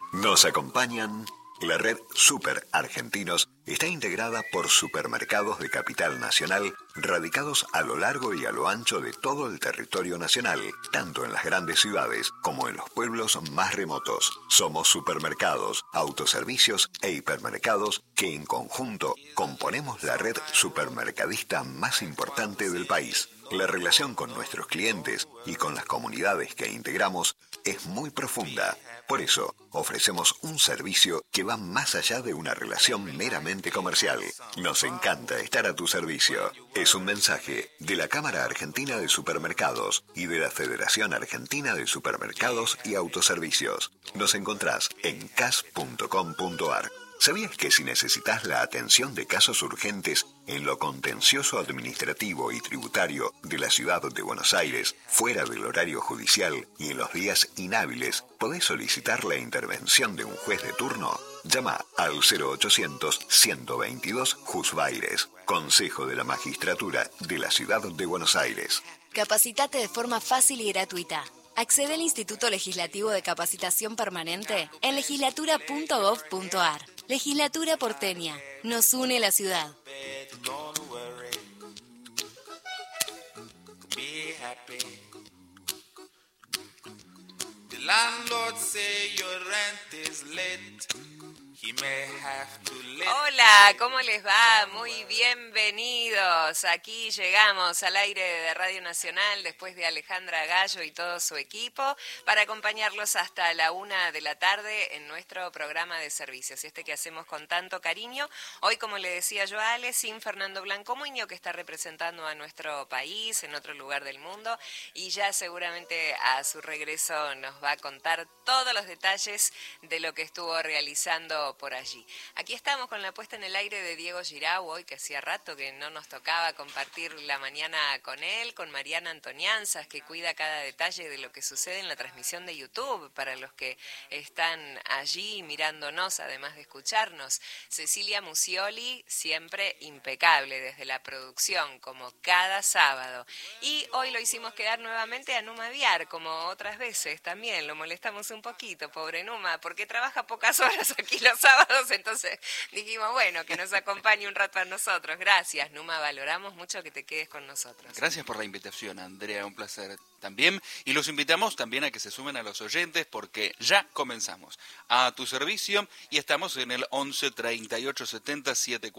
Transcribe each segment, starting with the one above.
Nos acompañan. La red Super Argentinos está integrada por supermercados de capital nacional radicados a lo largo y a lo ancho de todo el territorio nacional, tanto en las grandes ciudades como en los pueblos más remotos. Somos supermercados, autoservicios e hipermercados que en conjunto componemos la red supermercadista más importante del país. La relación con nuestros clientes y con las comunidades que integramos es muy profunda. Por eso, ofrecemos un servicio que va más allá de una relación meramente comercial. Nos encanta estar a tu servicio. Es un mensaje de la Cámara Argentina de Supermercados y de la Federación Argentina de Supermercados y Autoservicios. Nos encontrás en cas.com.ar. ¿Sabías que si necesitas la atención de casos urgentes en lo contencioso administrativo y tributario de la ciudad de Buenos Aires, fuera del horario judicial y en los días inhábiles, podés solicitar la intervención de un juez de turno? Llama al 0800-122 Juzbaires, Consejo de la Magistratura de la Ciudad de Buenos Aires. Capacitate de forma fácil y gratuita. Accede al Instituto Legislativo de Capacitación Permanente en legislatura.gov.ar. Legislatura porteña. Nos une la ciudad. The landlord say your rent is late. He may have to let. Hola, ¿cómo les va? Muy bienvenidos. Aquí llegamos al aire de Radio Nacional después de Alejandra Gallo y todo su equipo para acompañarlos hasta la 1 de la tarde en nuestro programa de servicios. Este que hacemos con tanto cariño. Hoy, como le decía yo a Ale, sin Fernando Blancomuño, que está representando a nuestro país en otro lugar del mundo y ya seguramente a su regreso nos va a contar todos los detalles de lo que estuvo realizando por allí. Aquí estamos con la puesta en el aire de Diego Girau, hoy que hacía rato que no nos tocaba compartir la mañana con él, con Mariana Antonianzas, que cuida cada detalle de lo que sucede en la transmisión de YouTube, para los que están allí mirándonos, además de escucharnos. Cecilia Musioli, siempre impecable desde la producción, como cada sábado. Y hoy lo hicimos quedar nuevamente a Numa Viar, como otras veces también, lo molestamos un poquito, pobre Numa, porque trabaja pocas horas aquí los sábados, entonces dijimos, bueno, que nos acompañe un rato a nosotros. Gracias, Numa, valoramos mucho que te quedes con nosotros. Gracias por la invitación, Andrea, un placer también. Y los invitamos también a que se sumen a los oyentes porque ya comenzamos. A tu servicio y estamos en el 11 38 70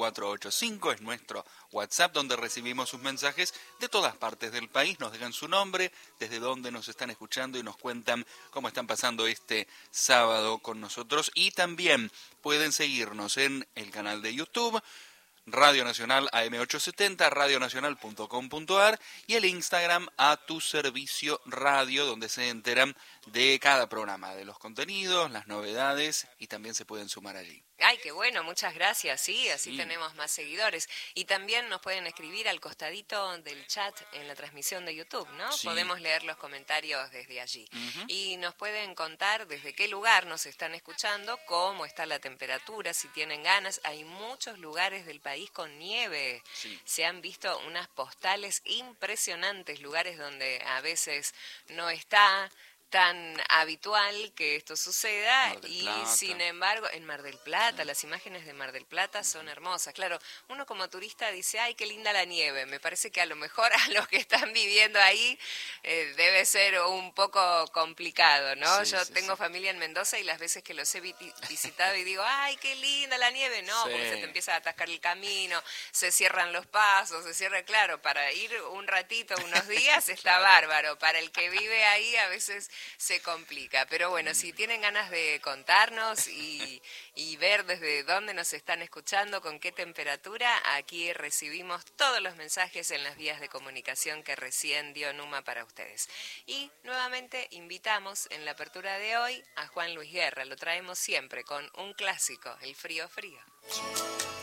7485, es nuestro WhatsApp donde recibimos sus mensajes de todas partes del país. Nos dejan su nombre, desde dónde nos están escuchando y nos cuentan cómo están pasando este sábado con nosotros. Y también pueden seguirnos en el canal de YouTube, Radio Nacional AM870, radionacional.com.ar y el Instagram A Tu Servicio Radio, donde se enteran de cada programa, de los contenidos, las novedades y también se pueden sumar allí. Ay, qué bueno, muchas gracias, sí, así tenemos más seguidores. Y también nos pueden escribir al costadito del chat en la transmisión de YouTube, ¿no? Sí. Podemos leer los comentarios desde allí. Y nos pueden contar desde qué lugar nos están escuchando, cómo está la temperatura, si tienen ganas. Hay muchos lugares del país con nieve. Sí. Se han visto unas postales impresionantes, lugares donde a veces no está tan habitual que esto suceda y sin embargo en Mar del Plata, las imágenes de Mar del Plata son hermosas. Claro, uno como turista dice, ay, qué linda la nieve. Me parece que a lo mejor a los que están viviendo ahí debe ser un poco complicado, ¿no? Sí, Yo sí, tengo familia en Mendoza y las veces que los he visitado y digo, ay, qué linda la nieve. No, porque se te empieza a atascar el camino, se cierran los pasos, se cierra, claro, para ir un ratito, unos días está bárbaro. Para el que vive ahí a veces se complica, pero bueno, si tienen ganas de contarnos y ver desde dónde nos están escuchando, con qué temperatura, aquí recibimos todos los mensajes en las vías de comunicación que recién dio Numa para ustedes. Y nuevamente invitamos en la apertura de hoy a Juan Luis Guerra, lo traemos siempre con un clásico, El Frío Frío.